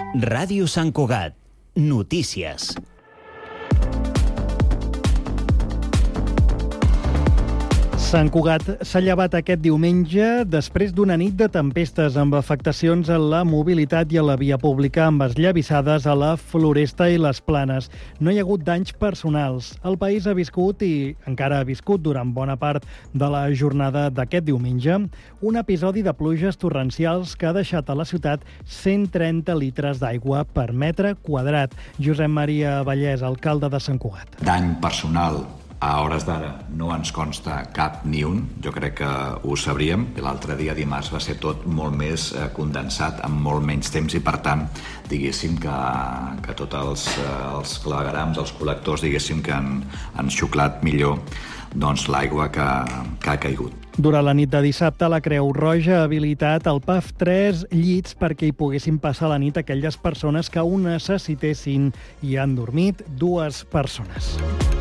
Ràdio Sant Cugat. Notícies. Sant Cugat s'ha llevat aquest diumenge després d'una nit de tempestes amb afectacions a la mobilitat i a la via pública amb esllavissades a la Floresta i les Planes. No hi ha hagut danys personals. El país ha viscut i encara ha viscut durant bona part de la jornada d'aquest diumenge un episodi de pluges torrencials que ha deixat a la ciutat 130 litres d'aigua per metre quadrat. Josep Maria Vallès, alcalde de Sant Cugat. Dany personal a hores d'ara no ens consta cap ni un, jo crec que ho sabríem. L'altre dia, dimarts, va ser tot molt més condensat, amb molt menys temps, i per tant, diguéssim que tots els claveguerams, els col·lectors, diguéssim que han xuclat millor doncs, l'aigua que ha caigut. Durant la nit de dissabte, la Creu Roja ha habilitat al PAF 3 llits perquè hi poguessin passar la nit aquelles persones que ho necessitessin. Hi han dormit 2 persones.